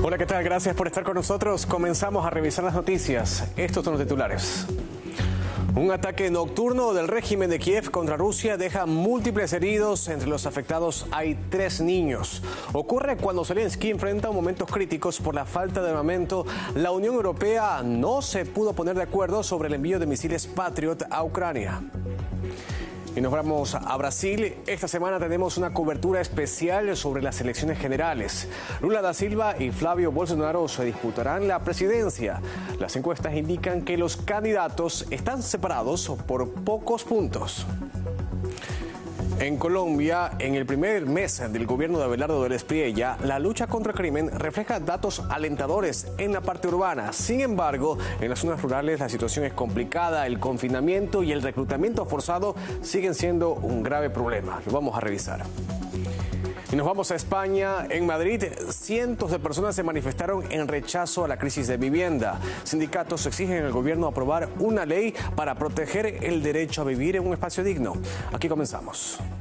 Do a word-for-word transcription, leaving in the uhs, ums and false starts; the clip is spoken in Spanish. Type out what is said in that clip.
Hola, ¿qué tal? Gracias por estar con nosotros. Comenzamos a revisar las noticias. Estos son los titulares. Un ataque nocturno del régimen de Kiev contra Rusia deja múltiples heridos. Entre los afectados hay tres niños. Ocurre cuando Zelensky enfrenta momentos críticos por la falta de armamento. La Unión Europea no se pudo poner de acuerdo sobre el envío de misiles Patriot a Ucrania. Y nos vamos a Brasil. Esta semana tenemos una cobertura especial sobre las elecciones generales. Lula da Silva y Flavio Bolsonaro se disputarán la presidencia. Las encuestas indican que los candidatos están separados por pocos puntos. En Colombia, en el primer mes del gobierno de Abelardo del Espriella, la lucha contra el crimen refleja datos alentadores en la parte urbana. Sin embargo, en las zonas rurales la situación es complicada. El confinamiento y el reclutamiento forzado siguen siendo un grave problema. Lo vamos a revisar. Y nos vamos a España. En Madrid, cientos de personas se manifestaron en rechazo a la crisis de vivienda. Sindicatos exigen al gobierno aprobar una ley para proteger el derecho a vivir en un espacio digno. Aquí comenzamos.